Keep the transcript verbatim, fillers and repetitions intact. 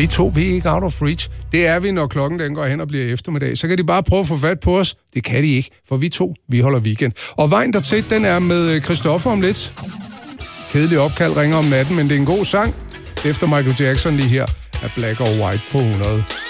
Vi to, vi er ikke out of reach. Det er vi, når klokken den går hen og bliver eftermiddag. Så kan de bare prøve at få fat på os. Det kan de ikke, for vi to, vi holder weekend. Og vejen dertil, den er med Christoffer om lidt. Kedelig opkald ringer om natten, men det er en god sang. Efter Michael Jackson lige her er Black or White på hundrede.